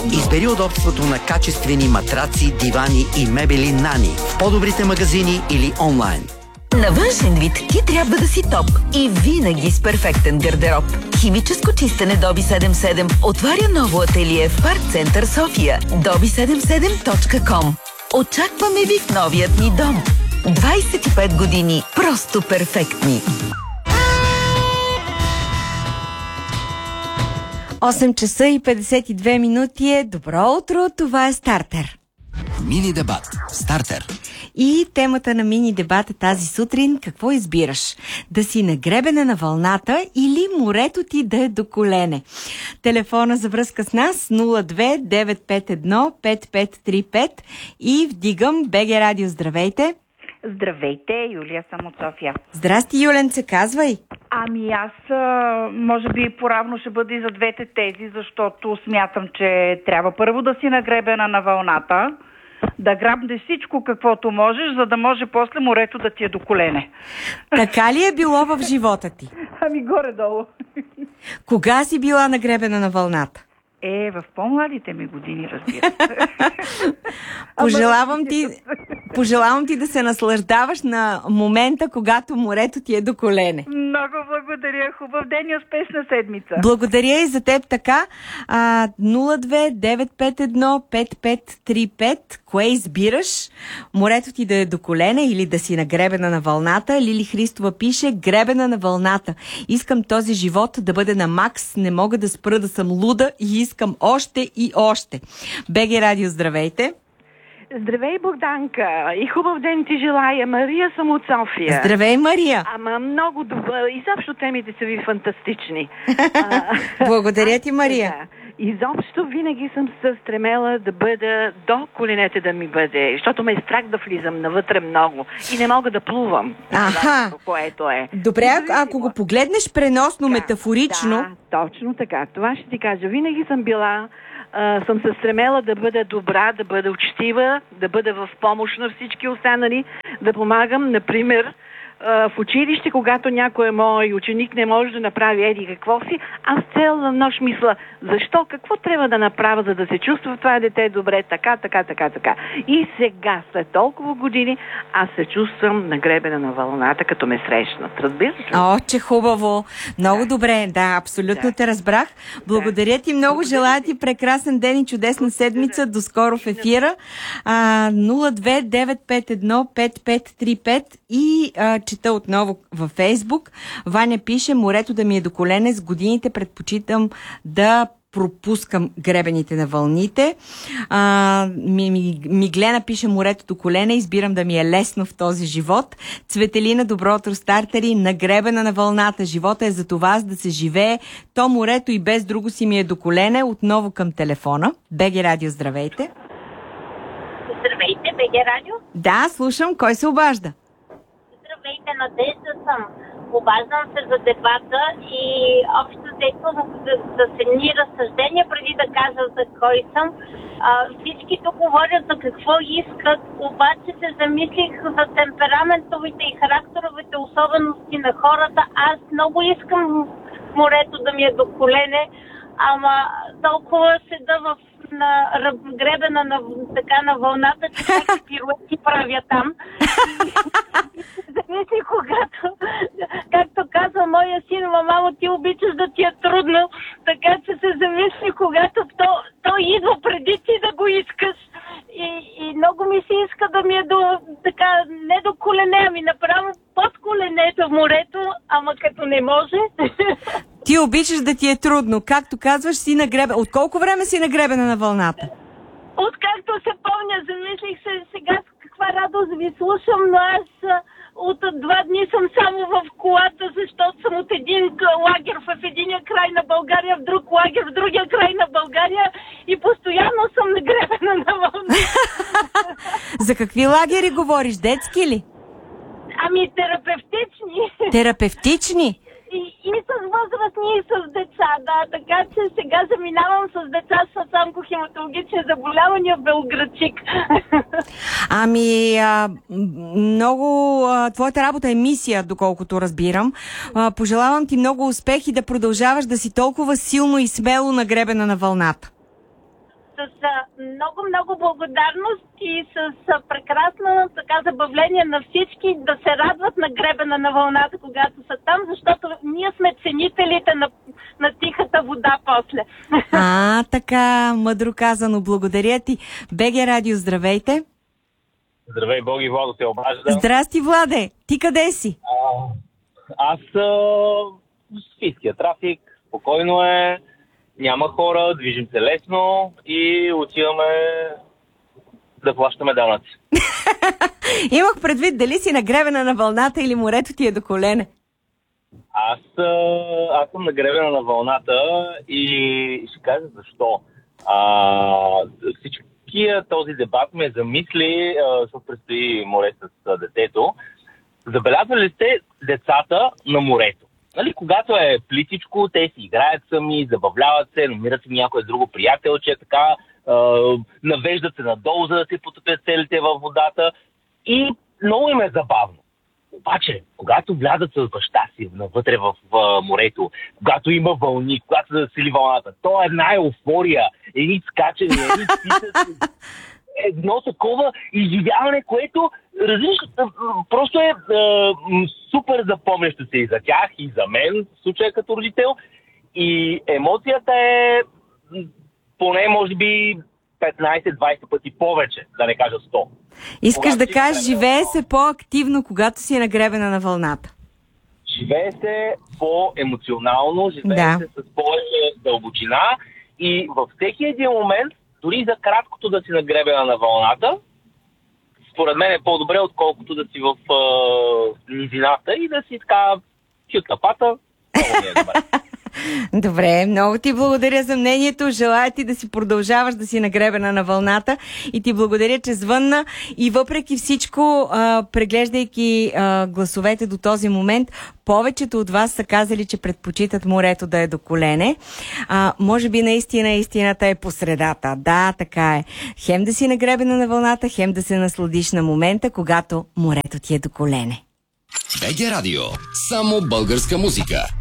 Избери удобството на качествени матраци, дивани и мебели Нани в по-добрите магазини или онлайн. На външен вид ти трябва да си топ и винаги с перфектен гардероб. Химическо чистене Доби 77 отваря ново ателие в Парк Център София. dobi77.com. Очакваме ви в новият ни дом. 25 години просто перфектни. 8 часа и 52 минути е. Добро утро, това е Стартер. Мини дебат. Стартер. И темата на мини дебата тази сутрин: какво избираш? Да си нагребена на вълната или морето ти да е до колене? Телефона за връзка с нас 02-951-5535 и вдигам БГ Радио. Здравейте! Здравейте, Юлия съм от София. Здрасти, Юленце, казвай! Ами аз, може би поравно ще бъде и за двете тези, защото смятам, че трябва първо да си нагребена на вълната, да грабнеш всичко каквото можеш, за да може после морето да ти е до колене. Така ли е било в живота ти? Ами горе-долу. Кога си била нагребена на вълната? В по-младите ми години, разбира се. Пожелавам ти да се наслаждаваш на момента, когато морето ти е до колене. Много благодаря. Хубав ден и успешна седмица. Благодаря и за теб така. 02-951-5535. Кое избираш? Морето ти да е до колене или да си нагребена на вълната? Лили Христова пише: гребена на вълната. Искам този живот да бъде на макс. Не мога да спра да съм луда и искам още и още. БГ Радио, здравейте! Здравей, Богданка! И хубав ден ти желая. Мария съм от София. Здравей, Мария! Ама много добър. Изобщо темите са ви фантастични. Благодаря ти, Мария. Изобщо винаги съм се стремела да бъда до коленете да ми бъде, защото ме е страх да влизам навътре много и не мога да плувам. Аха! Което е. Добре, ако го погледнеш преносно, метафорично... Да, точно така. Това ще ти кажа. Винаги съм била... съм се стремела да бъда добра, да бъда учтива, да бъда в помощ на всички останали, да помагам, например, в училище, когато някой мой ученик не може да направи еди какво си, аз цяла нощ мисля, защо, какво трябва да направя, за да се чувства това дете добре, така. И сега, след толкова години, аз се чувствам нагребена на вълната, като ме срещнат. Разбираш ли? О, че хубаво! Много добре, да, абсолютно те разбрах. Благодаря ти много, желая ти прекрасен ден и чудесна седмица. До скоро в ефира. 02-951-5535 и чета отново във Фейсбук. Ваня пише: морето да ми е до колене, с годините предпочитам да пропускам гребените на вълните. Миглена пише: морето до колене, избирам да ми е лесно в този живот. Цветелина, добро утро, стартери, нагребена на вълната. Живота е за това, за да се живее. То морето и без друго си ми е до колене. Отново към телефона. БГ Радио, здравейте. Здравейте, БГ Радио. Да, слушам. Кой се обажда? Здравейте, Надежда съм. Обаждам се за дебата и общо взето за едни разсъждения, преди да кажа за кой съм. Всички тук говорят за какво искат, обаче се замислих за темпераментовите и характеровите особености на хората. Аз много искам морето да ми е до колене, ама толкова седа гребена на вълната, че всеки пируети правя там. Замисли, когато, както казва моя син: мамо, ти обичаш да ти е трудно, така че се замисли, когато то идва преди ти да го искаш. И много ми се иска да ми е не до колене, ами направо под коленето в морето, ама като не може. Ти обичаш да ти е трудно. Както казваш, си нагребена. От колко време си нагребена на вълната? Откакто се помня, замислих се сега с каква радост ви слушам, но аз от 2 дни съм само в колата, защото съм от един лагер в единия край на България, в друг лагер в другия край на България и постоянно съм нагребена на вълната. За какви лагери говориш? Детски ли? Ами терапевтични. Терапевтични? И с възрастни, и с деца, да. Така че сега заминавам с деца с онкохематологични заболявания в Белоградчик. Ами, много... твоята работа е мисия, доколкото разбирам. Пожелавам ти много успех и да продължаваш да си толкова силно и смело нагребена на вълната. С много благодарност и с прекрасно така забавление на всички да се радват на гребена на вълната, когато са там, защото ние сме ценителите на тихата вода после. Така, мъдро казано. Благодаря ти. БГ Радио, здравейте. Здравей, Боги, Владо се обажда. Здрасти, Владе. Ти къде си? Аз в Софийския трафик. Спокойно е. Няма хора, движим се лесно и отиваме да плащаме данъци. Имах предвид дали си на гребена на вълната или морето ти е до колене. Аз съм на гребена на вълната и ще кажа защо. Всичкия този дебат ме замисли, защото предстои море с детето. Забелязвали ли сте децата на морето? Нали, когато е плитичко, те си играят сами, забавляват се, намират си някое друго приятелче, така, навеждат се надолу, за да се потопят целите във водата и много им е забавно. Обаче, когато влязат с баща си навътре в морето, когато има вълни, когато се засили вълната, то е една еуфория, едни скачания, едни писъци, едно такова изживяване, което просто е супер запомнящо се и за тях, и за мен, в случая като родител. И емоцията е поне, може би, 15-20 пъти повече, да не кажа 100. Искаш да кажеш, живее се по-активно, когато си на гребена на вълната. Живее се по-емоционално, живее се с повече дълбочина и във всеки един момент, дори за краткото да си на гребена на вълната, според мен е по-добре, отколкото да си в низината и да си така чут на пата. Много ми е добре. Добре, много ти благодаря за мнението. Желая ти да си продължаваш да си нагребена на вълната и ти благодаря, че звънна. И въпреки всичко, преглеждайки гласовете до този момент, повечето от вас са казали, че предпочитат морето да е до колене. Може би наистина истината е по средата. Да, така е. Хем да си нагребена на вълната, хем да се насладиш на момента, когато морето ти е до колене. БГ Радио. Само българска музика.